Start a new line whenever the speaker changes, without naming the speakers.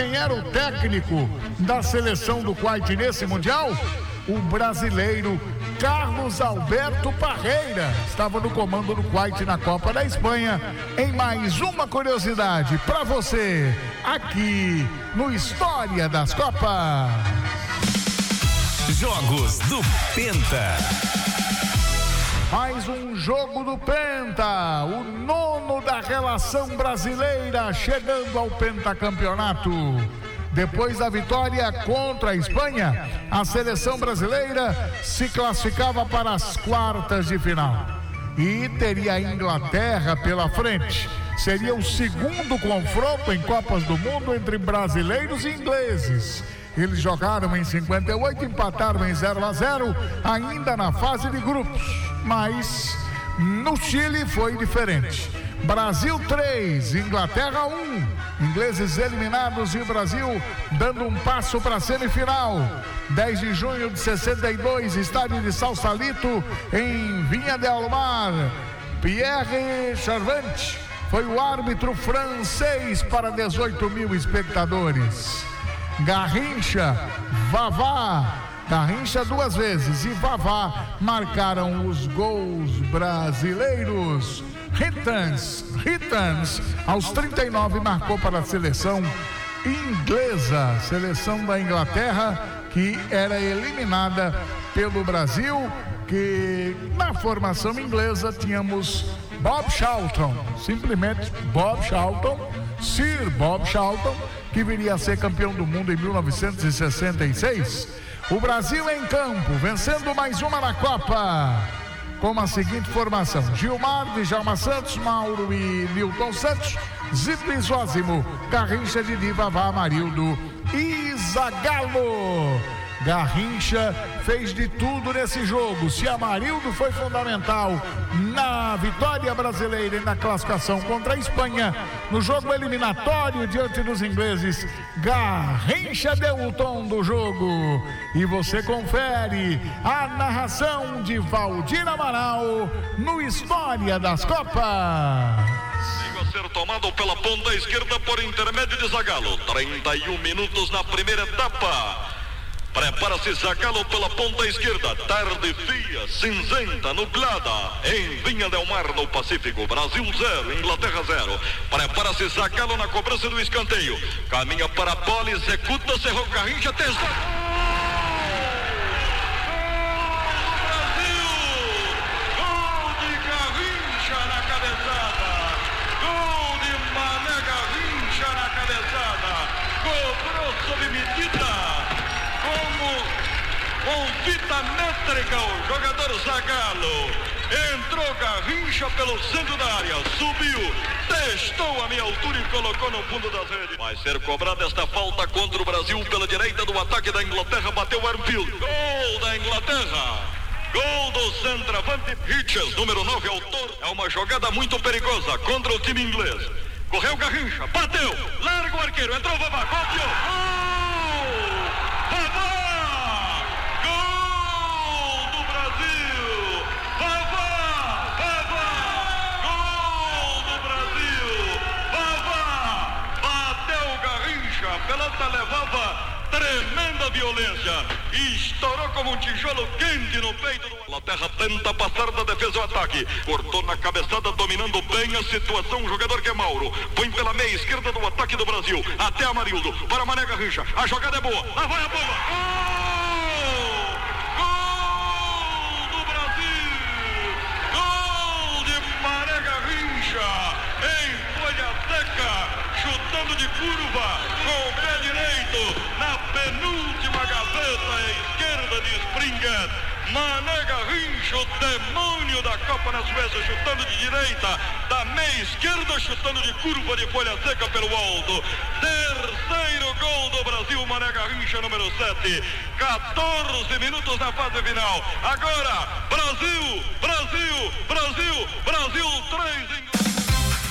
quem era o técnico da seleção do Kuwait nesse Mundial? O brasileiro Carlos Alberto Parreira estava no comando do Kuwait na Copa da Espanha. Em mais uma curiosidade para você, aqui no História das Copas.
Jogos do Penta.
Mais um jogo do Penta, o nono da relação brasileira, chegando ao pentacampeonato. Depois da vitória contra a Espanha, a seleção brasileira se classificava para as quartas de final e teria a Inglaterra pela frente. Seria o segundo confronto em Copas do Mundo entre brasileiros e ingleses. Eles jogaram em 58, empataram em 0-0, ainda na fase de grupos. Mas no Chile foi diferente. Brasil 3, Inglaterra 1. Ingleses eliminados e o Brasil dando um passo para a semifinal. 10 de junho de 62, estádio de Sausalito, em Vinha del Mar. Pierre Charvant foi o árbitro francês para 18 mil espectadores. Garrincha, Vavá, Garrincha duas vezes e Vavá marcaram os gols brasileiros. Returns, aos 39 marcou para a seleção inglesa, seleção da Inglaterra, que era eliminada pelo Brasil, que na formação inglesa tínhamos Bob Charlton, simplesmente Bob Charlton, Sir Bob Charlton, que viria a ser campeão do mundo em 1966. O Brasil em campo, vencendo mais uma na Copa, com a seguinte formação: Gilmar, Djalma Santos, Mauro e Milton Santos, Zito e Zózimo, Garrincha, Didi, Vavá, Amarildo e Zagallo. Garrincha fez de tudo nesse jogo. Se Amarildo foi fundamental na vitória brasileira e na classificação contra a Espanha, no jogo eliminatório diante dos ingleses, Garrincha deu o tom do jogo. E você confere a narração de Valdir Amaral no História das Copas.
A ser tomado pela ponta esquerda por intermédio de Zagallo. 31 minutos na primeira etapa. Prepara-se Zagallo pela ponta esquerda. Tarde fria, cinzenta, nublada, em Vinha del Mar, no Pacífico. Brasil 0, Inglaterra 0. Prepara-se Zagallo na cobrança do escanteio. Caminha para a bola, executa, cerrou Garrincha, testou. Sob medida, com fita métrica, o jogador Zagallo entrou Garrincha pelo centro da área, subiu, testou a meia altura e colocou no fundo das redes. Vai ser cobrada esta falta contra o Brasil pela direita do ataque da Inglaterra, bateu Armfield, gol da Inglaterra. Gol do centroavante Hitchens, número 9, autor. É uma jogada muito perigosa contra o time inglês. Correu Garrincha, bateu, larga o arqueiro, entrou Vavá, confiou, gol! Vavá! Gol do Brasil! Vavá! Vavá! Gol do Brasil! Vavá! Bateu Garrincha, a pelota levava tremenda violência, estourou como um tijolo quente no peito do... Inglaterra tenta passar da defesa ao ataque, cortou na cabeçada, dominando bem a situação, o jogador que é Mauro, põe pela meia esquerda do ataque do Brasil, até Amarildo, para Mané Garrincha, a jogada é boa, lá vai a bomba, gol! Gol do Brasil! Gol de Mané Garrincha, em folha seca, chutando de curva, com o pé direito, na penúltima gaveta esquerda de Springer. Mané Garrincha, o demônio da Copa na Suécia, chutando de direita, da meia esquerda, chutando de curva de folha seca pelo alto. Terceiro gol do Brasil, Mané Garrincha, número 7. 14 minutos na fase final. Agora, Brasil, 3,